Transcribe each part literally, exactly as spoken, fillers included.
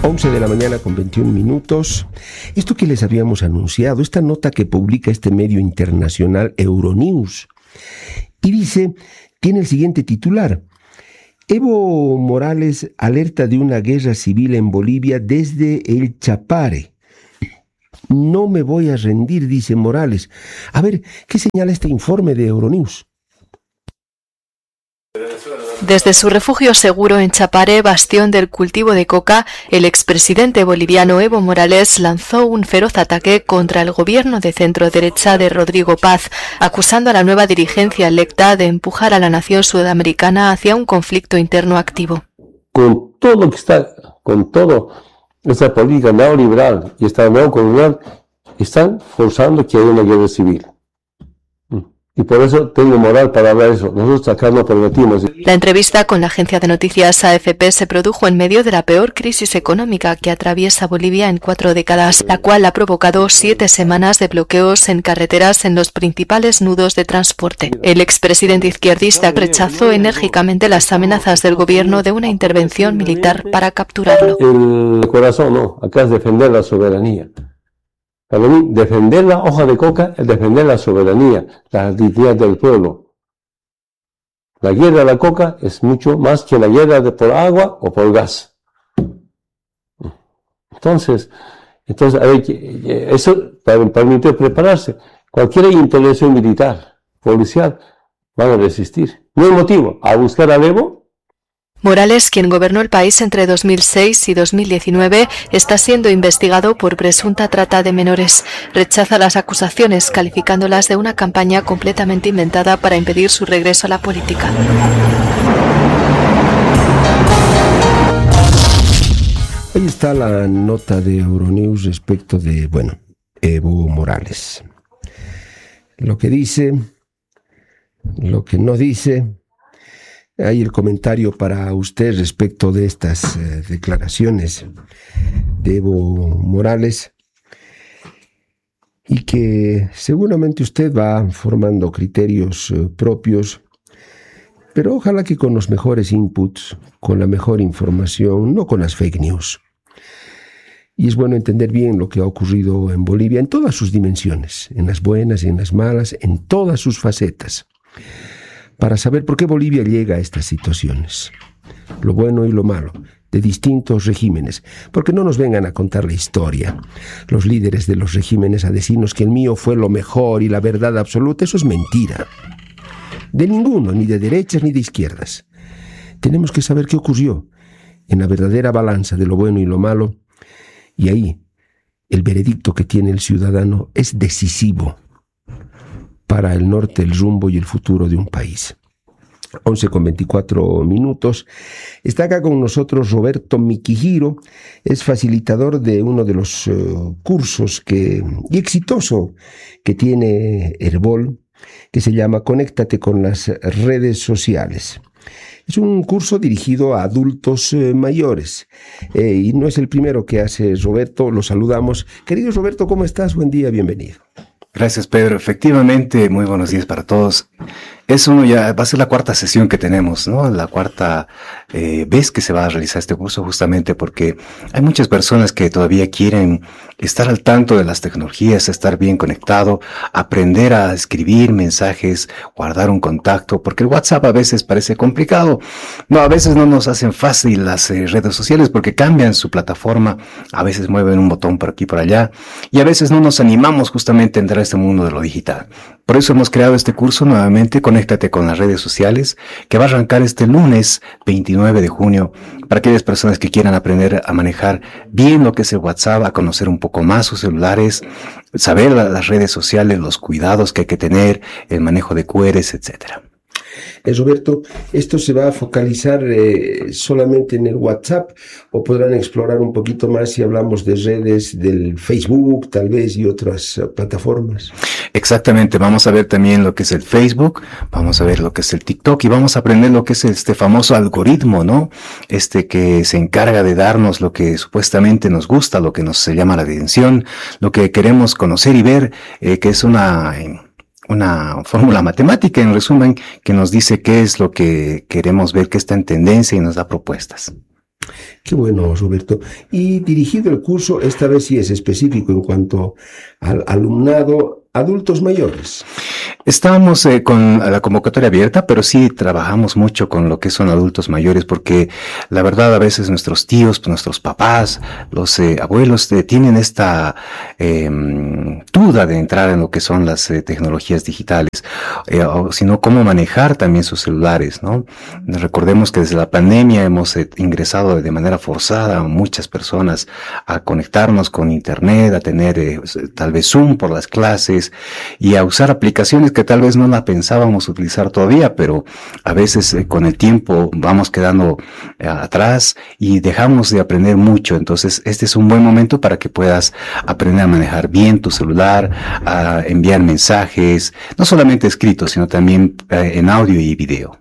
once de la mañana con veintiún minutos. Esto que les habíamos anunciado, esta nota que publica este medio internacional Euronews, y dice, tiene el siguiente titular: Evo Morales alerta de una guerra civil en Bolivia desde el Chapare. No me voy a rendir, dice Morales. A ver, ¿qué señala este informe de Euronews? Desde su refugio seguro en Chapare, bastión del cultivo de coca, el expresidente boliviano Evo Morales lanzó un feroz ataque contra el gobierno de centro-derecha de Rodrigo Paz, acusando a la nueva dirigencia electa de empujar a la nación sudamericana hacia un conflicto interno activo. Con todo lo que está, con todo esa política neoliberal y esta neocolonial, están forzando que haya una guerra civil. Y por eso tengo moral para hablar eso. Nosotros acá no permitimos. La entrevista con la agencia de noticias A F P se produjo en medio de la peor crisis económica que atraviesa Bolivia en cuatro décadas, la cual ha provocado siete semanas de bloqueos en carreteras en los principales nudos de transporte. El expresidente izquierdista rechazó enérgicamente las amenazas del gobierno de una intervención militar para capturarlo. El corazón no, acá es defender la soberanía. Para mí, defender la hoja de coca es defender la soberanía, la dignidad del pueblo. La guerra de la coca es mucho más que la guerra de por agua o por gas. Entonces, entonces hay que, eso para permitir prepararse. Cualquier intervención militar, policial, van a resistir. No hay motivo a buscar al Evo. Morales, quien gobernó el país entre dos mil seis y dos mil diecinueve, está siendo investigado por presunta trata de menores. Rechaza las acusaciones, calificándolas de una campaña completamente inventada para impedir su regreso a la política. Ahí está la nota de Euronews respecto de, bueno, Evo Morales. Lo que dice, lo que no dice. Hay el comentario para usted respecto de estas eh, declaraciones de Evo Morales, y que seguramente usted va formando criterios eh, propios, pero ojalá que con los mejores inputs, con la mejor información, no con las fake news. Y es bueno entender bien lo que ha ocurrido en Bolivia en todas sus dimensiones, en las buenas y en las malas, en todas sus facetas, para saber por qué Bolivia llega a estas situaciones, lo bueno y lo malo, de distintos regímenes, porque no nos vengan a contar la historia, los líderes de los regímenes, a decirnos que el mío fue lo mejor y la verdad absoluta. Eso es mentira, de ninguno, ni de derechas ni de izquierdas. Tenemos que saber qué ocurrió en la verdadera balanza de lo bueno y lo malo, y ahí el veredicto que tiene el ciudadano es decisivo para el norte, el rumbo y el futuro de un país. once con veinticuatro minutos. Está acá con nosotros Roberto Mikihiro, es facilitador de uno de los uh, cursos que, y exitoso que tiene Herbol, que se llama Conéctate con las redes sociales. Es un curso dirigido a adultos eh, mayores, eh, y no es el primero que hace Roberto. Lo saludamos. Querido Roberto, ¿cómo estás? Buen día, bienvenido. Gracias, Pedro. Efectivamente, muy buenos días para todos. Es uno ya, va a ser la cuarta sesión que tenemos, ¿no? La cuarta eh, vez que se va a realizar este curso, justamente porque hay muchas personas que todavía quieren estar al tanto de las tecnologías, estar bien conectado, aprender a escribir mensajes, guardar un contacto, porque el WhatsApp a veces parece complicado. No, a veces no nos hacen fácil las eh, redes sociales porque cambian su plataforma, a veces mueven un botón por aquí y por allá, y a veces no nos animamos justamente a entrar a este mundo de lo digital. Por eso hemos creado este curso nuevamente, Conéctate con las redes sociales, que va a arrancar este lunes veintinueve de junio, para aquellas personas que quieran aprender a manejar bien lo que es el WhatsApp, a conocer un poco más sus celulares, saber las redes sociales, los cuidados que hay que tener, el manejo de Q Rs, etcétera. Eh, Roberto, ¿esto se va a focalizar eh, solamente en el WhatsApp o podrán explorar un poquito más si hablamos de redes del Facebook tal vez y otras uh, plataformas? Exactamente, vamos a ver también lo que es el Facebook, vamos a ver lo que es el TikTok y vamos a aprender lo que es este famoso algoritmo, ¿no? Este que se encarga de darnos lo que supuestamente nos gusta, lo que nos llama la atención, lo que queremos conocer y ver, eh, que es una... una fórmula matemática, en resumen, que nos dice qué es lo que queremos ver, que está en tendencia y nos da propuestas. Qué bueno, Roberto. Y dirigido el curso, esta vez sí es específico en cuanto al alumnado, adultos mayores. Estábamos eh, con la convocatoria abierta, pero sí trabajamos mucho con lo que son adultos mayores, porque la verdad a veces nuestros tíos, nuestros papás, los eh, abuelos eh, tienen esta eh, duda de entrar en lo que son las eh, tecnologías digitales, eh, o, sino cómo manejar también sus celulares, ¿no? Recordemos que desde la pandemia hemos eh, ingresado de manera forzada a muchas personas a conectarnos con internet, a tener eh, tal vez Zoom por las clases y a usar aplicaciones que tal vez no la pensábamos utilizar todavía, pero a veces eh, con el tiempo vamos quedando eh, atrás y dejamos de aprender mucho. Entonces este es un buen momento para que puedas aprender a manejar bien tu celular, a enviar mensajes, no solamente escritos, sino también eh, en audio y video.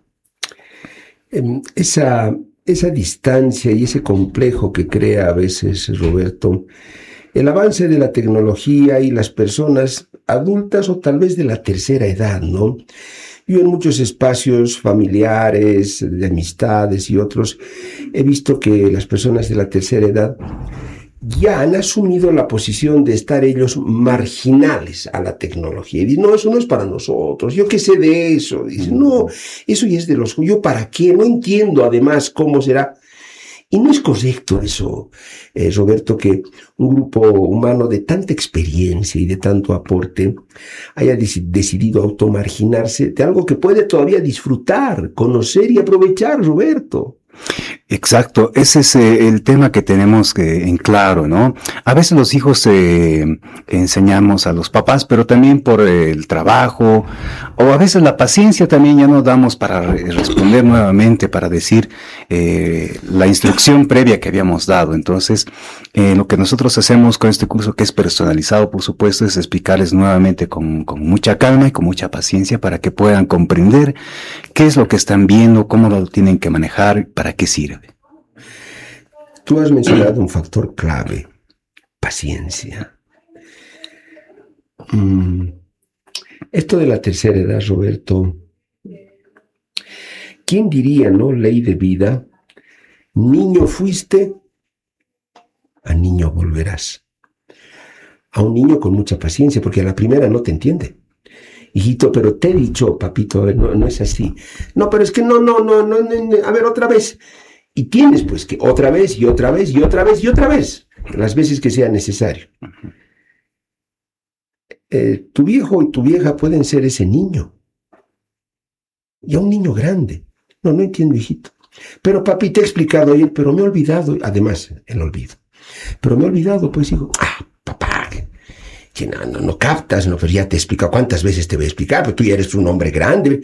Esa, esa distancia y ese complejo que crea a veces, Roberto, el avance de la tecnología y las personas adultas o tal vez de la tercera edad, ¿no? Yo en muchos espacios familiares, de amistades y otros, he visto que las personas de la tercera edad ya han asumido la posición de estar ellos marginales a la tecnología. Y dicen, no, eso no es para nosotros, yo qué sé de eso. Dicen, no, eso ya es de los... ¿Yo para qué? No entiendo además cómo será. Y no es correcto eso, eh, Roberto, que un grupo humano de tanta experiencia y de tanto aporte haya dec- decidido automarginarse de algo que puede todavía disfrutar, conocer y aprovechar, Roberto. Exacto, ese es eh, el tema que tenemos que, en claro, ¿no? A veces los hijos eh, enseñamos a los papás, pero también por eh, el trabajo, o a veces la paciencia también ya nos damos para re- responder nuevamente, para decir eh, la instrucción previa que habíamos dado. Entonces, eh, lo que nosotros hacemos con este curso, que es personalizado, por supuesto, es explicarles nuevamente con, con mucha calma y con mucha paciencia para que puedan comprender qué es lo que están viendo, cómo lo tienen que manejar, para qué sirve. Tú has mencionado un factor clave, paciencia. Mm, esto de la tercera edad, Roberto, ¿quién diría, no? Ley de vida, niño fuiste, a niño volverás. A un niño con mucha paciencia, porque a la primera no te entiende. Hijito, pero te he dicho, papito, a ver, no, no es así. No, pero es que no, no, no, no, no, a ver, otra vez. Y tienes pues que otra vez y otra vez y otra vez y otra vez, las veces que sea necesario. Eh, tu viejo y tu vieja pueden ser ese niño. Y a un niño grande. No, no entiendo, hijito. Pero papi, te he explicado ayer, pero me he olvidado. Además, el olvido. Pero me he olvidado, pues digo, ah, papá, que no, no, no captas, no, pero ya te he explicado. ¿Cuántas veces te voy a explicar? Pero tú ya eres un hombre grande.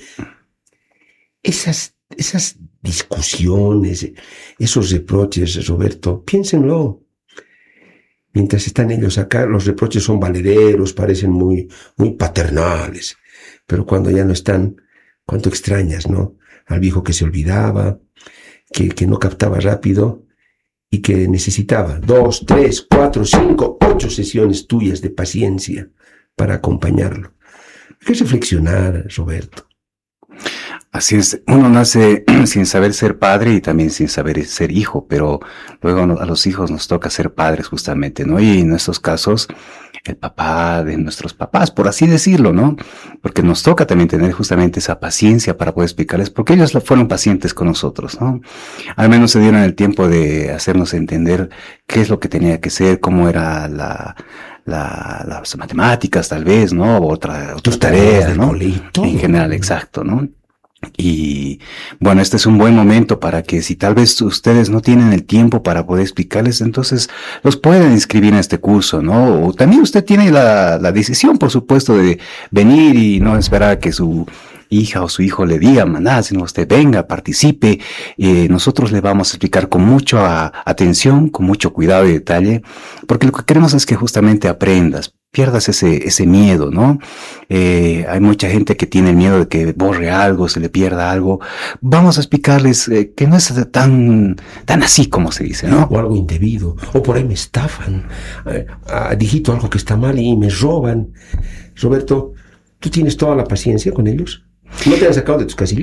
Esas, esas discusiones, esos reproches, Roberto, piénsenlo. Mientras están ellos acá, los reproches son valederos, parecen muy, muy paternales. Pero cuando ya no están, cuánto extrañas, ¿no? Al viejo que se olvidaba, que, que no captaba rápido y que necesitaba dos, tres, cuatro, cinco, ocho sesiones tuyas de paciencia para acompañarlo. Hay que reflexionar, Roberto. Así es, uno nace sin saber ser padre y también sin saber ser hijo, pero luego a los hijos nos toca ser padres justamente, ¿no? Y en estos casos, el papá de nuestros papás, por así decirlo, ¿no? Porque nos toca también tener justamente esa paciencia para poder explicarles, porque ellos fueron pacientes con nosotros, ¿no? Al menos se dieron el tiempo de hacernos entender qué es lo que tenía que ser, cómo era la... La, las matemáticas tal vez, ¿no? Otra, otras tareas, ¿no? En general, exacto, ¿no? Y bueno, este es un buen momento para que si tal vez ustedes no tienen el tiempo para poder explicarles, entonces los pueden inscribir en este curso, ¿no? O también usted tiene la, la decisión, por supuesto, de venir y no esperar a que su hija o su hijo le diga nada, sino usted venga, participe. Eh, nosotros le vamos a explicar con mucha atención, con mucho cuidado y detalle, porque lo que queremos es que justamente aprendas, pierdas ese ese miedo, ¿no? Eh, hay mucha gente que tiene miedo de que borre algo, se le pierda algo. Vamos a explicarles eh, que no es tan tan así como se dice, ¿no? O algo indebido, o por ahí me estafan, eh, ah, dijito algo que está mal y me roban. Roberto, ¿tú tienes toda la paciencia con ellos? ¿No te han sacado de tus casillas?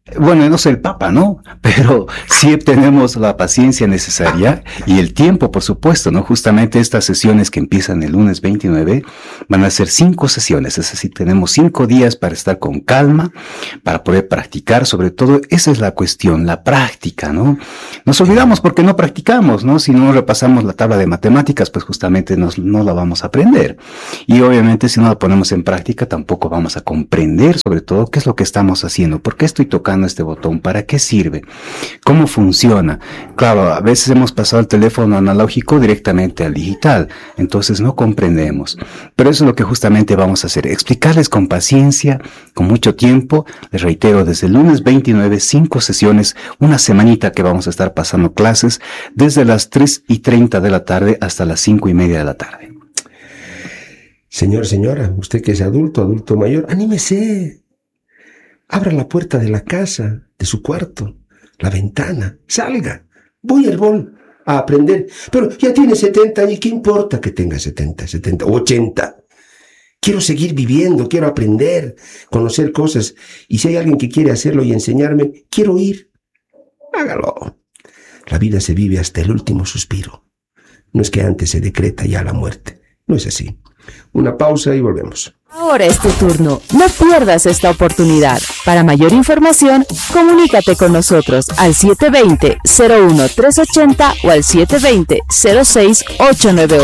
Bueno, no soy el Papa, ¿no? Pero sí tenemos la paciencia necesaria y el tiempo, por supuesto, ¿no? Justamente estas sesiones que empiezan el lunes veintinueve van a ser cinco sesiones, es decir, tenemos cinco días para estar con calma, para poder practicar, sobre todo, esa es la cuestión, la práctica, ¿no? Nos olvidamos porque no practicamos, ¿no? Si no repasamos la tabla de matemáticas, pues justamente nos, no la vamos a aprender. Y obviamente si no la ponemos en práctica, tampoco vamos a comprender, sobre todo, qué es lo que estamos haciendo, por qué estoy tocando este botón, para qué sirve, cómo funciona. Claro, a veces hemos pasado el teléfono analógico directamente al digital, entonces no comprendemos, pero eso es lo que justamente vamos a hacer, explicarles con paciencia, con mucho tiempo. Les reitero, desde el lunes veintinueve, cinco sesiones, una semanita que vamos a estar pasando clases desde las tres y treinta de la tarde hasta las cinco y media de la tarde. Señor, señora, usted que es adulto, adulto mayor, anímese. Abra la puerta de la casa, de su cuarto, la ventana, salga. Voy al bol a aprender. Pero ya tiene setenta años, ¿qué importa que tenga setenta, setenta o ochenta? Quiero seguir viviendo, quiero aprender, conocer cosas. Y si hay alguien que quiere hacerlo y enseñarme, quiero ir. Hágalo. La vida se vive hasta el último suspiro. No es que antes se decreta ya la muerte. No es así. Una pausa y volvemos. Ahora es tu turno. No pierdas esta oportunidad. Para mayor información, comunícate con nosotros al siete dos cero, cero uno tres ocho cero o al siete dos cero, cero seis ocho nueve ocho.